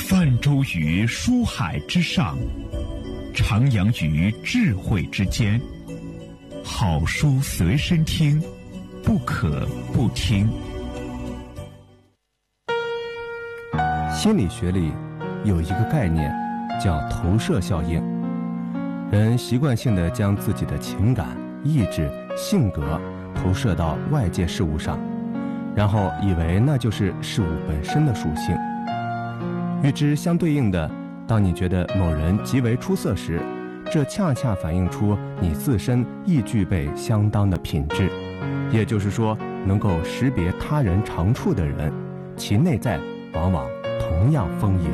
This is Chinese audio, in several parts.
泛舟于书海之上，徜徉于智慧之间。好书随身听，不可不听。 心理学里有一个概念叫投射效应，人习惯性地将自己的情感、意志、性格投射到外界事物上，然后以为那就是事物本身的属性。与之相对应的，当你觉得某人极为出色时，这恰恰反映出你自身亦具备相当的品质。也就是说，能够识别他人长处的人，其内在往往同样丰盈。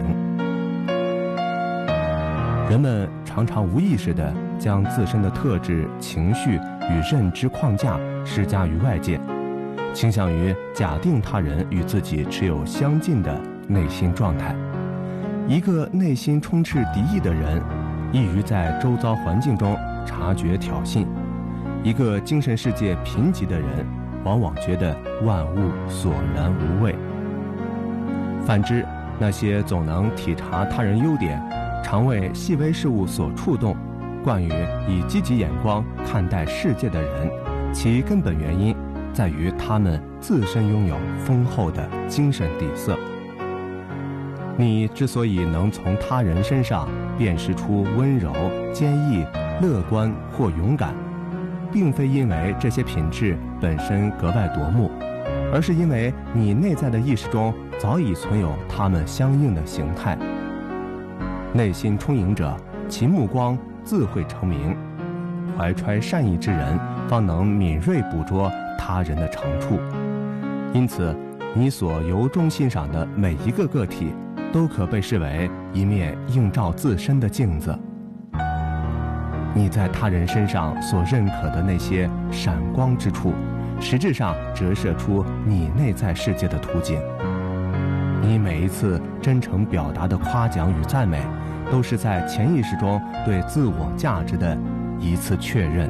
人们常常无意识地将自身的特质、情绪与认知框架施加于外界，倾向于假定他人与自己持有相近的内心状态。一个内心充斥敌意的人，易于在周遭环境中察觉挑衅；一个精神世界贫瘠的人，往往觉得万物索然无味。反之，那些总能体察他人优点，常为细微事物所触动，惯于以积极眼光看待世界的人，其根本原因在于他们自身拥有丰厚的精神底色。你之所以能从他人身上辨识出温柔、坚毅、乐观或勇敢，并非因为这些品质本身格外夺目，而是因为你内在的意识中早已存有它们相应的形态。内心充盈者，其目光自会成明，怀揣善意之人方能敏锐捕捉他人的长处。因此，你所由衷欣赏的每一个个体，都可被视为一面映照自身的镜子。你在他人身上所认可的那些闪光之处，实质上折射出你内在世界的图景。你每一次真诚表达的夸奖与赞美，都是在潜意识中对自我价值的一次确认。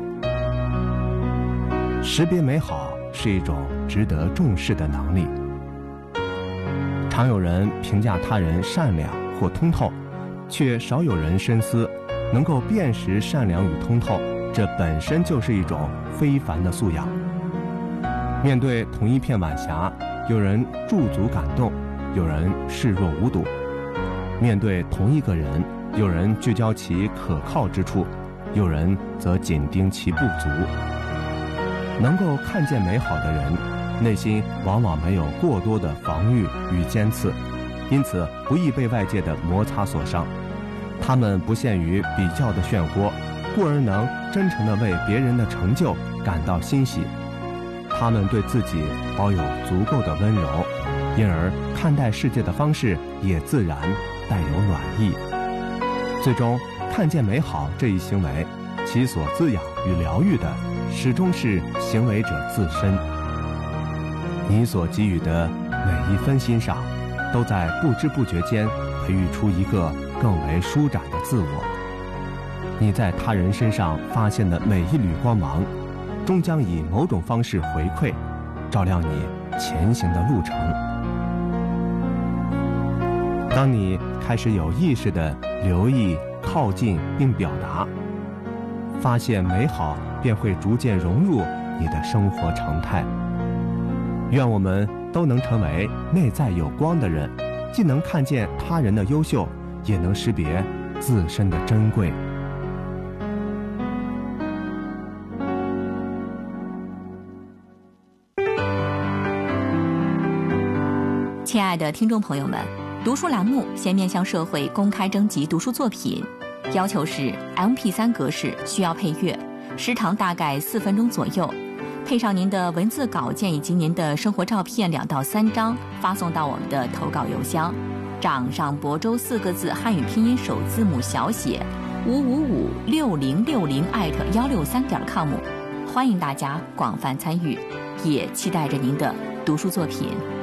识别美好是一种值得重视的能力。常有人评价他人善良或通透，却少有人深思，能够辨识善良与通透，这本身就是一种非凡的素养。面对同一片晚霞，有人驻足感动，有人视若无睹；面对同一个人，有人聚焦其可靠之处，有人则紧盯其不足。能够看见美好的人，内心往往没有过多的防御与尖刺，因此不易被外界的摩擦所伤。他们不陷于比较的漩涡，故而能真诚地为别人的成就感到欣喜。他们对自己保有足够的温柔，因而看待世界的方式也自然带有暖意。最终，看见美好这一行为，其所滋养与疗愈的，始终是行为者自身。你所给予的每一分欣赏，都在不知不觉间培育出一个更为舒展的自我。你在他人身上发现的每一缕光芒，终将以某种方式回馈，照亮你前行的路程。当你开始有意识地留意、靠近并表达，发现美好便会逐渐融入你的生活常态。愿我们都能成为内在有光的人，既能看见他人的优秀，也能识别自身的珍贵。 亲爱的听众朋友们，读书栏目现面向社会公开征集读书作品，要求是 MP3 格式，需要配乐，时长大概4分钟左右，配上您的文字稿件以及您的生活照片2到3张，发送到我们的投稿邮箱：掌上亳州4个字汉语拼音首字母小写5556060@163.com。欢迎大家广泛参与，也期待着您的读书作品。